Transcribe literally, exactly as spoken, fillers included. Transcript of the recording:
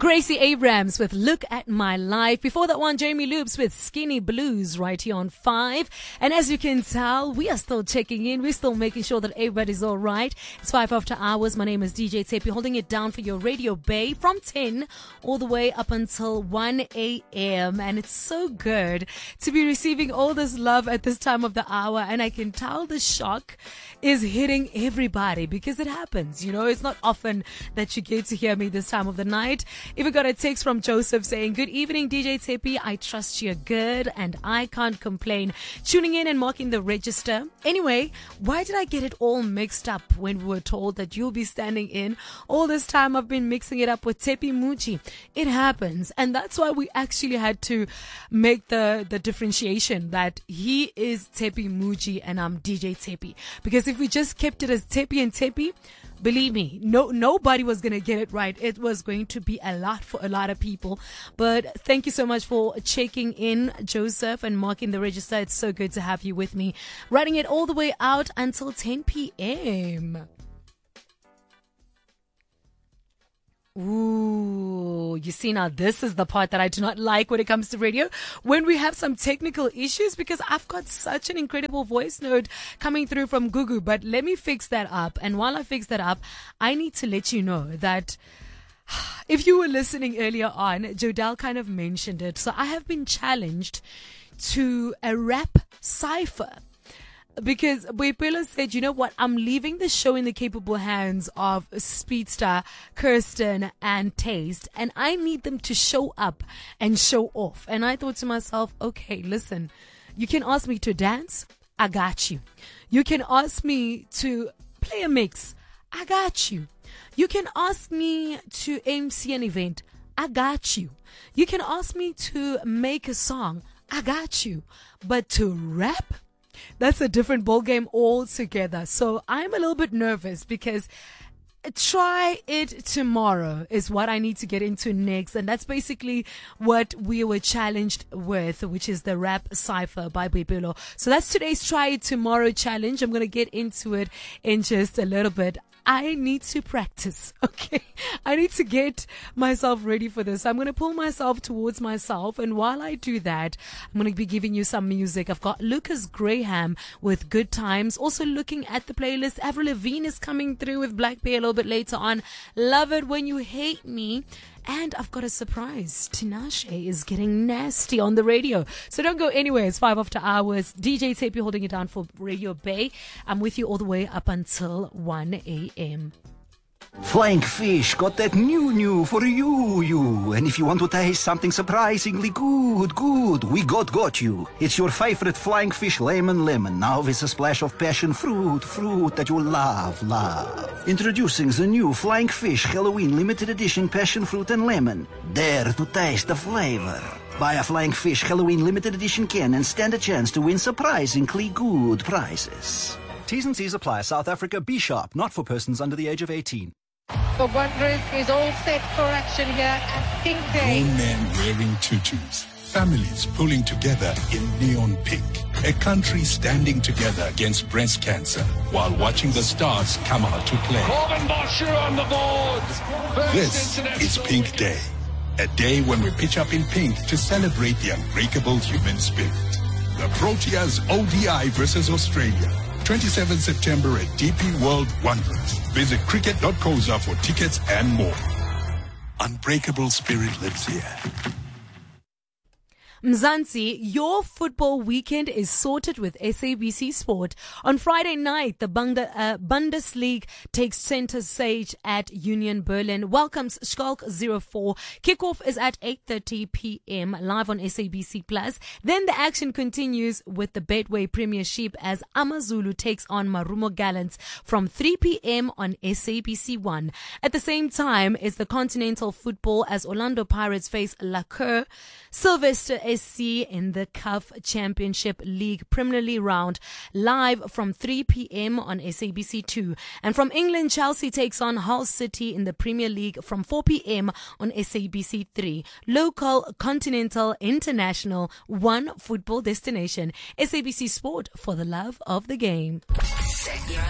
Gracie Abrams with Look at My Life. Before that one, Jamie Loops with Skinny Blues right here on five. And as you can tell, we are still checking in. We're still making sure that everybody's all right. It's five after hours. My name is D J Tepi, holding it down for your Radio Bay from ten all the way up until one a.m. And it's so good to be receiving all this love at this time of the hour. And I can tell the shock is hitting everybody because it happens. You know, it's not often that you get to hear me this time of the night. Even got a text from Joseph saying, good evening, D J Tepi. I trust you're good and I can't complain. Tuning in and marking the register. Anyway, why did I get it all mixed up when we were told that you'll be standing in? All this time I've been mixing it up with Tepi Muchi. It happens. And that's why we actually had to make the, the differentiation that he is Tepi Muchi and I'm D J Tepi. Because if we just kept it as Tepi and Tepi, believe me, no, nobody was going to get it right. It was going to be a lot for a lot of people. But thank you so much for checking in, Joseph, and marking the register. It's so good to have you with me. Writing it all the way out until ten p.m. Ooh, you see, now this is the part that I do not like when it comes to radio, when we have some technical issues, because I've got such an incredible voice note coming through from Gugu, but let me fix that up. And while I fix that up, I need to let you know that if you were listening earlier on, Jodelle kind of mentioned it. So I have been challenged to a rap cipher. Because Boipelo said, you know what, I'm leaving the show in the capable hands of Speedster, Kirsten, and Taste, and I need them to show up and show off. And I thought to myself, okay, listen, you can ask me to dance, I got you. You can ask me to play a mix, I got you. You can ask me to M C an event, I got you. You can ask me to make a song, I got you. But to rap? That's a different ballgame altogether. So I'm a little bit nervous because try it tomorrow is what I need to get into next. And that's basically what we were challenged with, which is the rap cipher by Boipelo. So that's today's Try It Tomorrow challenge. I'm going to get into it in just a little bit. I need to practice, okay? I need to get myself ready for this. I'm going to pull myself towards myself. And while I do that, I'm going to be giving you some music. I've got Lucas Graham with Good Times. Also looking at the playlist, Avril Lavigne is coming through with Black Bear a little bit later on. Love It When You Hate Me. And I've got a surprise. Tinashe is getting nasty on the radio. So don't go anywhere. It's five after hours. D J Tepi holding it down for Radio Bay. I'm with you all the way up until one a.m. Flying Fish got that new new for you, you. And if you want to taste something surprisingly good, good, we got got you. It's your favorite Flying Fish lemon lemon, now with a splash of passion fruit, fruit that you love, love. Introducing the new Flying Fish Halloween limited edition passion fruit and lemon. Dare to taste the flavor. Buy a Flying Fish Halloween limited edition can and stand a chance to win surprisingly good prizes. T's and C's apply. South Africa, be sharp, not for persons under the age of eighteen. The Wanderers is all set for action here at Pink Day. Grown men wearing tutus, families pulling together in neon pink, a country standing together against breast cancer while watching the stars come out to play. Corbin Bosher on the board. First This is Pink Day, a day when we pitch up in pink to celebrate the unbreakable human spirit. The Proteas O D I versus Australia. twenty-seventh September at D P World Wanderers. Visit cricket dot co za for tickets and more. Unbreakable spirit lives here. Mzansi, your football weekend is sorted with S A B C Sport. On Friday night, the Bunda, uh, Bundesliga takes center stage at Union Berlin, welcomes Schalke zero four. Kickoff is at eight thirty p.m. live on S A B C Plus. Then the action continues with the Betway Premiership as Amazulu takes on Marumo Gallants from three p.m. on S A B C one. At the same time is the Continental Football as Orlando Pirates face La Cour. Sylvester S C in the C A F Championship League Premier League round live from three p.m. on S A B C two. And from England, Chelsea takes on Hull City in the Premier League from four p.m. on S A B C three. Local, continental, international, one football destination. S A B C Sport, for the love of the game. Set your